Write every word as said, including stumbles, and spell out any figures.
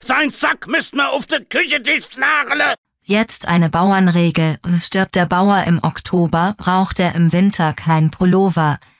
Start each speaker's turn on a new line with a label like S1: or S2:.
S1: Sein Sack müsst mir auf der Küchentisch nageln.
S2: Jetzt eine Bauernregel. Stirbt der Bauer im Oktober, braucht er im Winter kein Pullover.